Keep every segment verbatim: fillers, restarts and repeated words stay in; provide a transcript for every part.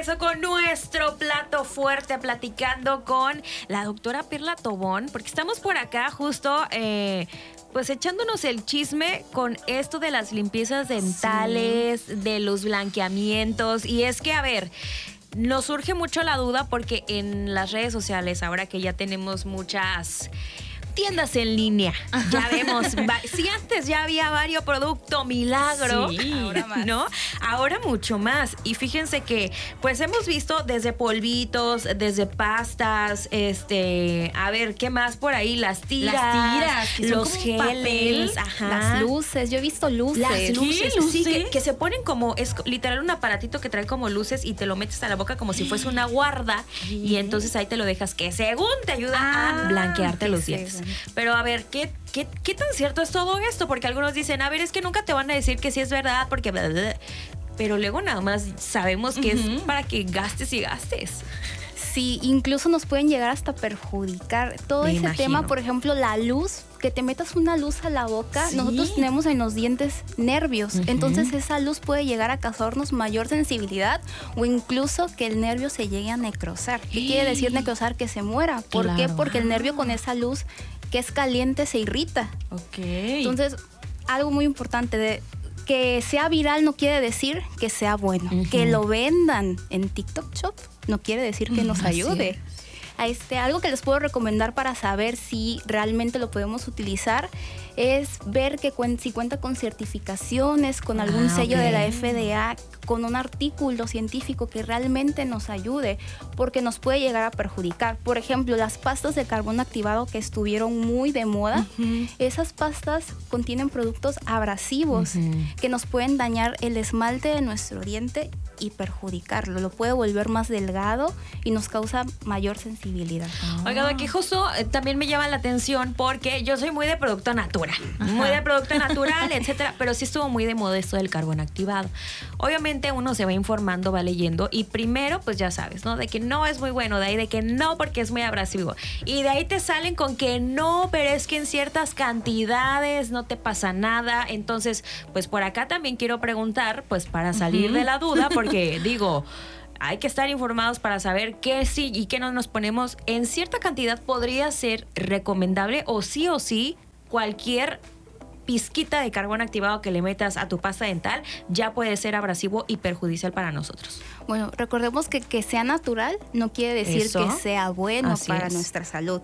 regreso con nuestro plato fuerte, platicando con la doctora Perla Tobón, porque estamos por acá justo... Eh, pues echándonos el chisme con esto de las limpiezas dentales, sí. de los blanqueamientos. Y es que, a ver, nos surge mucho la duda porque en las redes sociales, ahora que ya tenemos muchas tiendas en línea, ya vemos, si antes ya había varios productos milagro, sí, ahora más. ¿no? Ahora mucho más. Y fíjense que pues hemos visto desde polvitos, desde pastas, este, a ver, ¿qué más por ahí? Las tiras, las tiras que los son geles, ajá. las luces, yo he visto luces. Las luces, ¿Luces? sí, que, que se ponen como, es literal un aparatito que trae como luces y te lo metes a la boca como si fuese una guarda ¿Sí? y entonces ahí te lo dejas que según te ayuda ah, a blanquearte los sí, dientes. sí. Pero a ver, ¿qué, qué, ¿qué tan cierto es todo esto? Porque algunos dicen, a ver, es que nunca te van a decir que sí es verdad porque... Bla, bla, bla. Pero luego nada más sabemos que uh-huh. es para que gastes y gastes. Sí, incluso nos pueden llegar hasta perjudicar. Todo Me ese imagino. tema, por ejemplo, la luz, que te metas una luz a la boca, ¿Sí? nosotros tenemos en los dientes nervios, uh-huh. entonces esa luz puede llegar a causarnos mayor sensibilidad o incluso que el nervio se llegue a necrosar. ¿Qué quiere decir necrosar? Que se muera. ¿Por claro. qué? Porque el nervio con esa luz que es caliente se irrita. Ok. Entonces, algo muy importante de... que sea viral no quiere decir que sea bueno. Uh-huh. Que lo vendan en TikTok Shop no quiere decir que nos ayude. Este, algo que les puedo recomendar para saber si realmente lo podemos utilizar es ver que cuen- si cuenta con certificaciones, con algún ah, sello okay. de la F D A, con un artículo científico que realmente nos ayude, porque nos puede llegar a perjudicar. Por ejemplo, las pastas de carbón activado que estuvieron muy de moda, uh-huh. esas pastas contienen productos abrasivos uh-huh. que nos pueden dañar el esmalte de nuestro diente y perjudicarlo. Lo puede volver más delgado y nos causa mayor sensibilidad. Oh. Oiga, que justo eh, también me llama la atención porque yo soy muy de producto natural, Ajá. muy de producto natural, etcétera, pero sí estuvo muy de moda esto del carbón activado. Obviamente uno se va informando, va leyendo y primero, pues ya sabes, ¿no? De que no es muy bueno, de ahí de que no porque es muy abrasivo. Y de ahí te salen con que no, pero es que en ciertas cantidades no te pasa nada. Entonces, pues por acá también quiero preguntar, pues para salir uh-huh. de la duda, porque digo... Hay que estar informados para saber qué sí y qué no nos ponemos. En cierta cantidad podría ser recomendable o sí o sí cualquier pizquita de carbón activado que le metas a tu pasta dental ya puede ser abrasivo y perjudicial para nosotros. Bueno, recordemos que que sea natural no quiere decir Eso. que sea bueno Así para es. nuestra salud.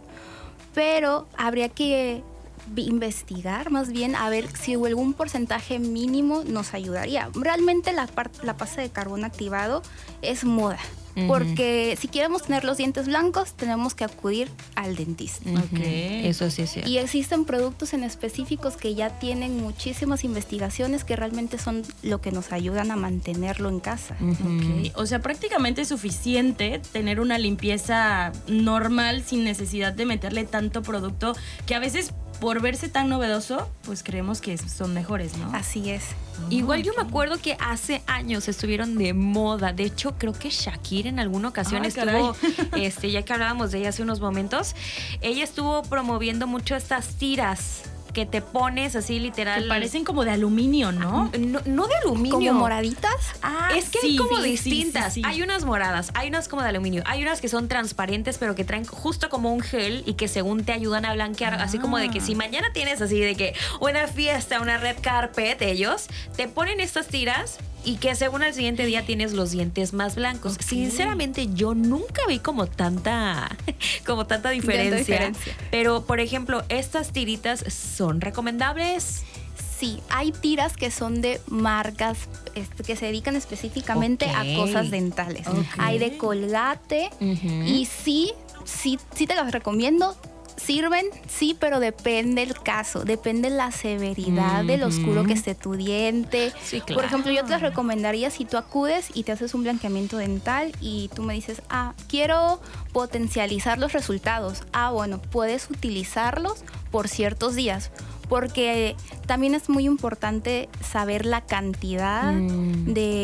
Pero habría que investigar más bien a ver si algún porcentaje mínimo nos ayudaría. Realmente la, part- la pasta de carbón activado es moda. Uh-huh. Porque si queremos tener los dientes blancos, tenemos que acudir al dentista. Uh-huh. Okay. Eso sí es cierto. Y existen productos en específicos que ya tienen muchísimas investigaciones que realmente son lo que nos ayudan a mantenerlo en casa. Uh-huh. Okay. O sea, prácticamente es suficiente tener una limpieza normal sin necesidad de meterle tanto producto que a veces por verse tan novedoso, pues creemos que son mejores, ¿no? Así es. Oh, Igual yo me acuerdo que hace años estuvieron de moda. De hecho, creo que Shakira en alguna ocasión ah, estuvo, este, ya que hablábamos de ella hace unos momentos, ella estuvo promoviendo mucho estas tiras que te pones así literal. Que parecen como de aluminio, ¿no? Ah, no, no de aluminio. ¿Como moraditas? Ah, es que sí, hay como sí, distintas. Sí, sí, sí. Hay unas moradas, hay unas como de aluminio, hay unas que son transparentes, pero que traen justo como un gel y que según te ayudan a blanquear. Ah. Así como de que si mañana tienes así de que una fiesta, una red carpet, ellos te ponen estas tiras y que según al siguiente día tienes los dientes más blancos. Okay. Sinceramente, yo nunca vi como tanta, como tanta diferencia. diferencia. Pero, por ejemplo, estas tiritas son recomendables. Sí, hay tiras que son de marcas este, que se dedican específicamente okay. a cosas dentales. Okay. Hay de Colgate uh-huh. y sí, sí, sí te las recomiendo. Sirven, sí, pero depende el caso, depende la severidad mm-hmm. del oscuro que esté tu diente. Sí, claro. Por ejemplo, yo te recomendaría si tú acudes y te haces un blanqueamiento dental y tú me dices, ah, quiero potencializar los resultados. Ah, bueno, puedes utilizarlos por ciertos días. Porque también es muy importante saber la cantidad mm. de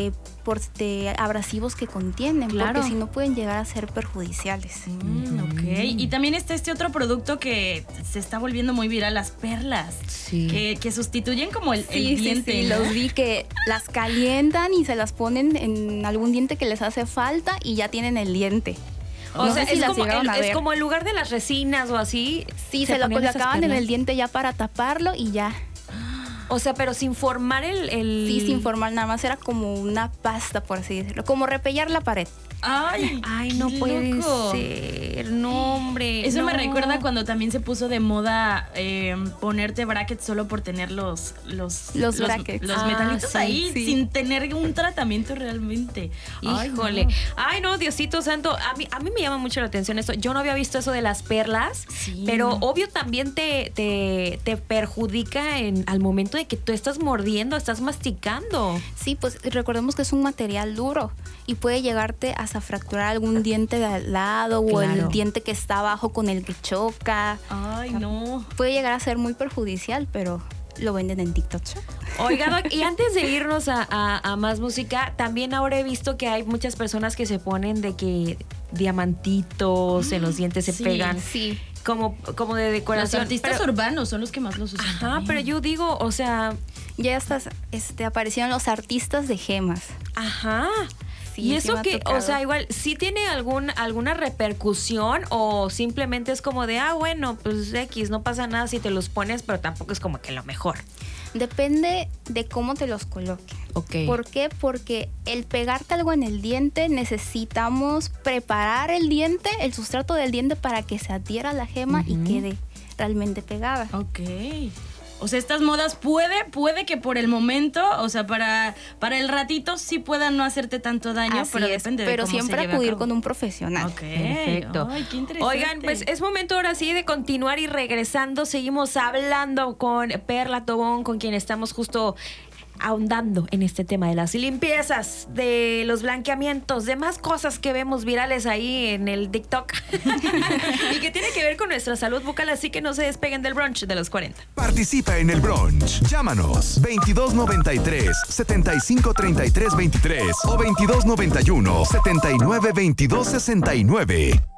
por de abrasivos que contienen, Claro. porque si no pueden llegar a ser perjudiciales. Mm, ok. Y también está este otro producto que se está volviendo muy viral, las perlas. Sí. Que, que sustituyen como el, Sí, el sí, diente. sí, ¿no? los vi que las calientan y se las ponen en algún diente que les hace falta y ya tienen el diente. O No sea, sé si es, las como llegaron el, a es ver. como en lugar de las resinas o así. Sí, se, lo ponían esas colocaban en perlas. el diente ya para taparlo y ya. O sea, pero sin formar el... el... Sí, sin formar nada más, era como una pasta, por así decirlo, como repellar la pared. Ay, Ay, no qué puede loco. ser. No, hombre. Eso no. me recuerda cuando también se puso de moda eh, ponerte brackets solo por tener los los, Los brackets. los Ah, metalitos sí, ahí sí. sin tener un tratamiento realmente. Ay, Híjole. no. Ay, no, Diosito Santo. A mí, a mí me llama mucho la atención esto. Yo no había visto eso de las perlas, Sí. pero obvio también te, te, te perjudica en, al momento de que tú estás mordiendo, estás masticando. Sí, pues recordemos que es un material duro y puede llegarte hasta fracturar algún diente de al lado o Claro. el diente que está abajo con el que choca. Ay, no. Puede llegar a ser muy perjudicial, pero lo venden en TikTok Shop. Oiga, Doc, y antes de irnos a, a- a más música, también ahora he visto que hay muchas personas que se ponen de que diamantitos en los dientes se Sí, pegan Sí. como, como de Los decoración. artistas Pero- urbanos son los que más los usan. Ajá, también. pero yo digo, o sea, Ya estas, este, aparecieron los artistas de gemas. ajá. Sí, y sí eso me ha que, o tocado. sea, igual, ¿sí tiene algún, alguna repercusión o simplemente es como de, ah, bueno, pues X, no pasa nada si te los pones, pero tampoco es como que lo mejor? Depende de cómo te los coloquen. Ok. ¿Por qué? Porque el pegarte algo en el diente, necesitamos preparar el diente, el sustrato del diente para que se adhiera a la gema y Ujú. quede realmente pegada. Ok. O sea, estas modas puede, puede que por el momento, o sea, para, para el ratito sí puedan no hacerte tanto daño, Así pero es, depende de pero cómo se siempre lleve a acudir cabo. con un profesional. Ok. Perfecto. Ay, qué interesante. Oigan, pues es momento ahora sí de continuar y regresando. Seguimos hablando con Perla Tobón, con quien estamos justo ahondando en este tema de las limpiezas, de los blanqueamientos, de más cosas que vemos virales ahí en el TikTok y que tiene que ver con nuestra salud bucal, así que no se despeguen del brunch de los cuarenta. Participa en el brunch. Llámanos veintidós noventa y tres, setenta y cinco treinta y tres veintitrés o veintidós noventa y uno, setenta y nueve veintidós sesenta y nueve.